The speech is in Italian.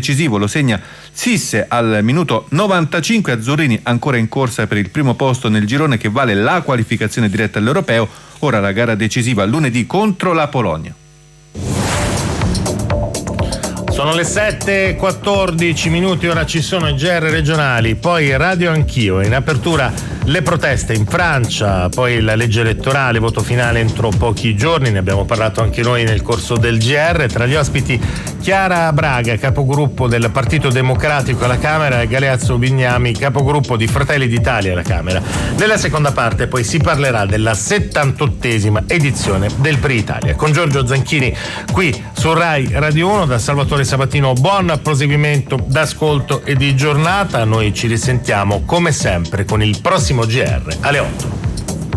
decisivo lo segna Sisse al minuto 95, azzurrini ancora in corsa per il primo posto nel girone che vale la qualificazione diretta all'Europeo. Ora la gara decisiva lunedì contro la Polonia. Sono le 7:14 minuti, ora ci sono i GR regionali, poi Radio Anch'io. In apertura le proteste in Francia, poi la legge elettorale, voto finale entro pochi giorni, ne abbiamo parlato anche noi nel corso del GR. Tra gli ospiti Chiara Braga, capogruppo del Partito Democratico alla Camera, e Galeazzo Bignami, capogruppo di Fratelli d'Italia alla Camera. Nella seconda parte poi si parlerà della 78esima edizione del Pri Italia. Con Giorgio Zanchini qui su Rai Radio 1, da Salvatore Sabatino buon proseguimento d'ascolto e di giornata. Noi ci risentiamo come sempre con il prossimo GR alle 8.